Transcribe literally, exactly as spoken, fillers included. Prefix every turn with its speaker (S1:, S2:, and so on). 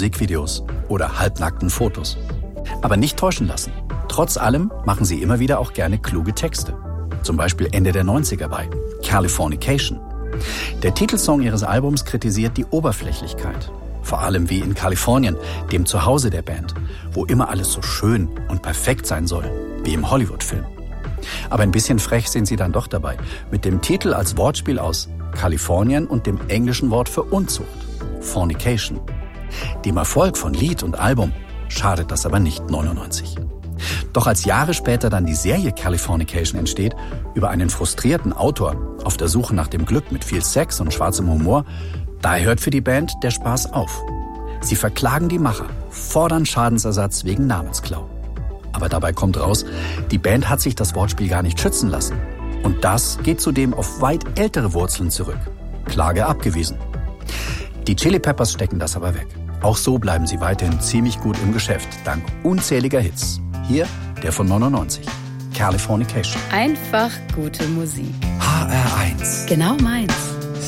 S1: Musikvideos oder halbnackten Fotos. Aber nicht täuschen lassen. Trotz allem machen sie immer wieder auch gerne kluge Texte. Zum Beispiel Ende der neunziger bei Californication. Der Titelsong ihres Albums kritisiert die Oberflächlichkeit. Vor allem wie in Kalifornien, dem Zuhause der Band, wo immer alles so schön und perfekt sein soll, wie im Hollywood-Film. Aber ein bisschen frech sind sie dann doch dabei, mit dem Titel als Wortspiel aus Kalifornien und dem englischen Wort für Unzucht, Fornication. Dem Erfolg von Lied und Album schadet das aber nicht neunundneunzig. Doch als Jahre später dann die Serie Californication entsteht, über einen frustrierten Autor auf der Suche nach dem Glück mit viel Sex und schwarzem Humor, da hört für die Band der Spaß auf. Sie verklagen die Macher, fordern Schadensersatz wegen Namensklau. Aber dabei kommt raus, die Band hat sich das Wortspiel gar nicht schützen lassen. Und das geht zudem auf weit ältere Wurzeln zurück. Klage abgewiesen. Die Chili Peppers stecken das aber weg. Auch so bleiben sie weiterhin ziemlich gut im Geschäft, dank unzähliger Hits. Hier der von neunundneunzig, Californication.
S2: Einfach gute Musik.
S1: H R eins.
S2: Genau meins.